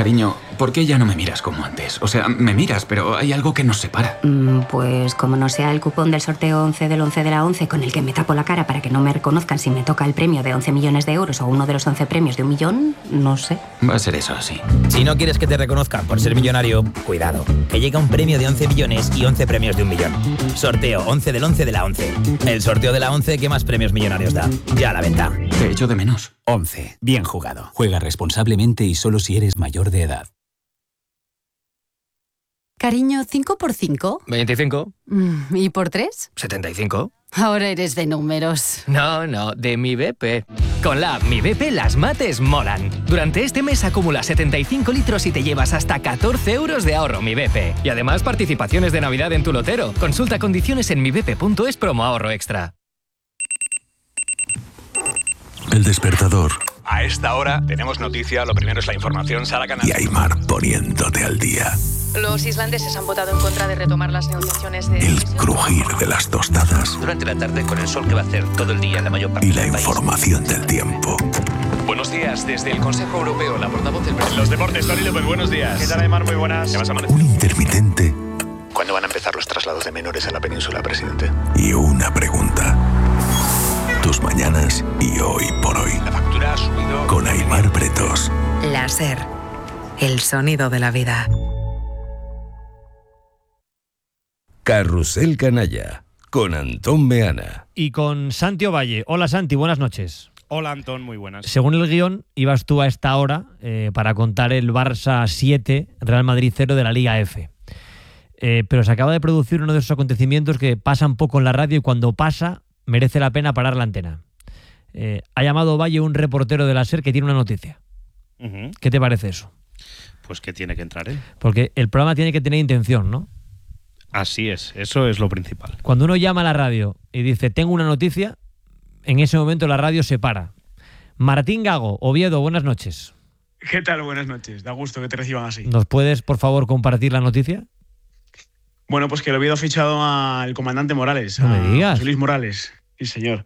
Cariño, ¿por qué ya no me miras como antes? O sea, me miras, pero hay algo que nos separa. Pues como no sea el cupón del sorteo 11 del 11 de la 11 con el que me tapo la cara para que no me reconozcan si me toca el premio de 11 millones de euros o uno de los 11 premios de 1 millón, no sé. Va a ser eso, sí. Si no quieres que te reconozcan por ser millonario, cuidado, que llega un premio de 11 millones y 11 premios de 1 millón. Sorteo 11 del 11 de la 11. El sorteo de la 11 que más premios millonarios da. Ya a la venta. Te echo de menos. 11. Bien jugado. Juega responsablemente y solo si eres mayor de edad. Cariño, ¿5 por 5? 25. ¿Y por 3? 75. Ahora eres de números. No, de Mi BP. Con la app Mi BP las mates molan. Durante este mes acumula 75 litros y te llevas hasta 14 euros de ahorro Mi BP. Y además participaciones de Navidad en tu lotero. Consulta condiciones en mibp.es promo ahorro extra. El despertador. A esta hora tenemos noticia, lo primero es la información, Sara Canal. Y Aimar poniéndote al día. Los islandeses han votado en contra de retomar las negociaciones de... El crujir de las tostadas. Durante la tarde con el sol que va a hacer todo el día en la mayor parte y la del país. Información del tiempo. Buenos días, desde el Consejo Europeo, la portavoz del presidente. Los deportes, Tony López, buenos días. ¿Qué tal, Aimar? Muy buenas. ¿Qué vas a amanecer? Un intermitente. ¿Cuándo van a empezar los traslados de menores a la península, presidente? Y una pregunta. Tus mañanas y hoy por hoy. La factura ha subido... Con Aimar Bretos. La SER. El sonido de la vida. Carrusel Canalla, con Antón Meana. Y con Santi Ovalle. Hola Santi, buenas noches. Hola Antón, muy buenas. Según el guión, ibas tú a esta hora para contar el Barça 7, Real Madrid 0 de la Liga F. Pero se acaba de producir uno de esos acontecimientos que pasan poco en la radio y cuando pasa merece la pena parar la antena. Ha llamado Ovalle un reportero de la SER que tiene una noticia. ¿Qué te parece eso? Pues que tiene que entrar él. Porque el programa tiene que tener intención, ¿no? Así es, eso es lo principal. Cuando uno llama a la radio y dice tengo una noticia, en ese momento la radio se para. Martín Gago, Oviedo, buenas noches. ¿Qué tal? Buenas noches, da gusto que te reciban así. ¿Nos puedes, por favor, compartir la noticia? Bueno, pues que el Oviedo ha fichado al comandante Morales, no me digas. José Luis Morales. Sí, señor.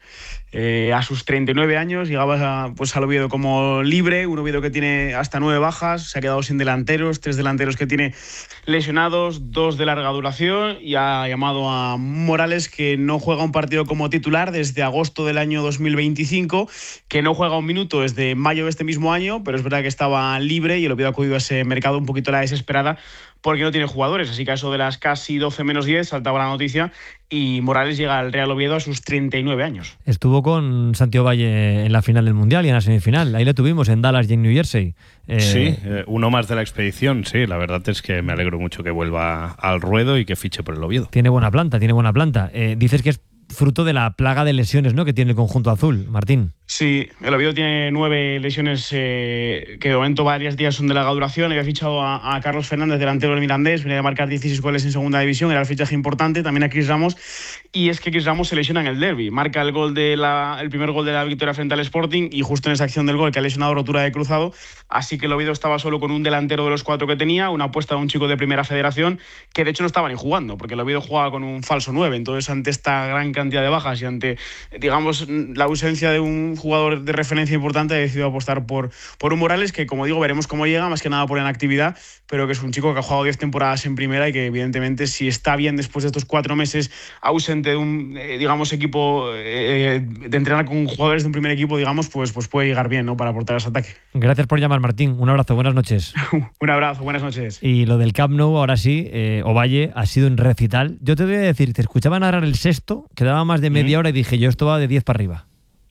A sus 39 años llegaba al Oviedo como libre, un Oviedo que tiene hasta 9 bajas, se ha quedado sin delanteros, 3 delanteros que tiene lesionados, 2 de larga duración, y ha llamado a Morales, que no juega un partido como titular desde agosto del año 2025, que no juega un minuto desde mayo de este mismo año, pero es verdad que estaba libre y el Oviedo ha acudido a ese mercado un poquito a la desesperada porque no tiene jugadores, así que a eso de las casi 12 menos 10 saltaba la noticia y Morales llega al Real Oviedo a sus 39 años. Estuvo con Santi Ovalle en la final del Mundial y en la semifinal, ahí le tuvimos en Dallas y en New Jersey. Sí, uno más de la expedición, sí, la verdad es que me alegro mucho que vuelva al ruedo y que fiche por el Oviedo. Tiene buena planta. Dices que es fruto de la plaga de lesiones, ¿no?, que tiene el conjunto azul, Martín. Sí, el Oviedo tiene 9 lesiones que de momento varios días son de larga duración. Había fichado a Carlos Fernández, delantero del Mirandés, venía de marcar 16 goles en segunda división, era el fichaje importante, también a Chris Ramos, y es que Chris Ramos se lesiona en el derbi, marca el primer gol de la victoria frente al Sporting y justo en esa acción del gol que ha lesionado rotura de cruzado, así que el Oviedo estaba solo con un delantero de los 4 que tenía, una apuesta de un chico de primera federación que de hecho no estaba ni jugando, porque el Oviedo jugaba con un falso 9, entonces ante esta gran cantidad de bajas y ante, digamos, la ausencia de un jugador de referencia importante, ha decidido apostar por un Morales que, como digo, veremos cómo llega, más que nada por inactividad, pero que es un chico que ha jugado 10 temporadas en primera y que evidentemente, si está bien después de estos 4 meses ausente de un, digamos, equipo, de entrenar con jugadores de un primer equipo, digamos, pues puede llegar bien, ¿no?, para aportar ese ataque. Gracias por llamar, Martín. Un abrazo, buenas noches. Un abrazo, buenas noches. Y lo del Camp Nou, ahora sí, Ovalle ha sido un recital. Yo te voy a decir, te escuchaba narrar el sexto, quedaba más de media hora y dije, yo esto va de 10 para arriba.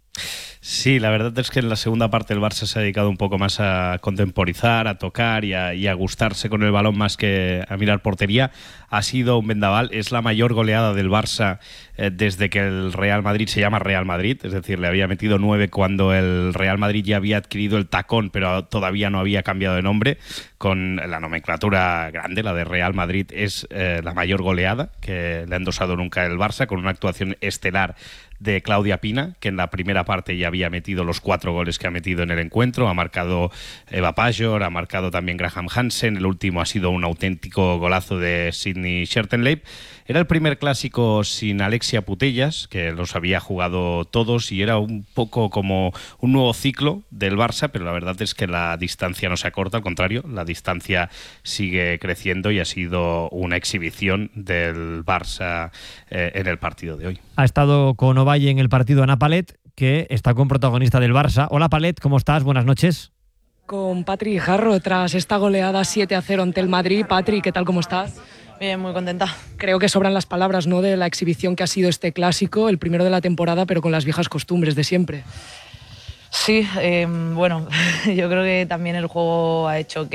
Sí, la verdad es que en la segunda parte el Barça se ha dedicado un poco más a contemporizar, a tocar y a gustarse con el balón más que a mirar portería. Ha sido un vendaval, es la mayor goleada del Barça desde que el Real Madrid se llama Real Madrid, es decir, le había metido 9 cuando el Real Madrid ya había adquirido el tacón, pero todavía no había cambiado de nombre. Con la nomenclatura grande, la de Real Madrid, es la mayor goleada que le ha endosado nunca el Barça, con una actuación estelar de Claudia Pina, que en la primera parte ya había metido los 4 goles que ha metido en el encuentro. Ha marcado Eva Pajor, ha marcado también Graham Hansen. El último ha sido un auténtico golazo de Sydney Schertenleib. Era el primer clásico sin Alexia Putellas, que los había jugado todos, y era un poco como un nuevo ciclo del Barça, pero la verdad es que la distancia no se acorta, al contrario, la distancia sigue creciendo y ha sido una exhibición del Barça en el partido de hoy. Ha estado con Ovalle en el partido Ana Palet, que está con protagonista del Barça. Hola Palet, ¿cómo estás? Buenas noches. Con Patri Jarro, tras esta goleada 7-0 ante el Madrid. Patri, ¿qué tal? ¿Cómo estás? Bien, muy contenta. Creo que sobran las palabras, ¿no?, de la exhibición que ha sido este clásico, el primero de la temporada, pero con las viejas costumbres de siempre. Sí, bueno, yo creo que también el juego ha hecho que